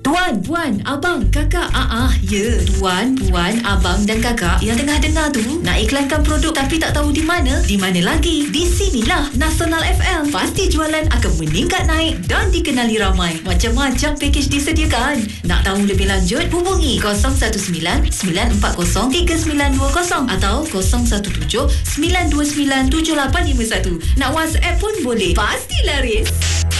Tuan, puan, abang, kakak. Ya. Tuan, puan, abang dan kakak yang tengah dengar tu nak iklankan produk tapi tak tahu di mana? Di mana lagi? Di sinilah Nasional FM. Pasti jualan akan meningkat naik dan dikenali ramai. Macam-macam pakej disediakan. Nak tahu lebih lanjut? Hubungi 019-940-3920 atau 017-929-7851. Nak WhatsApp pun boleh. Pasti laris.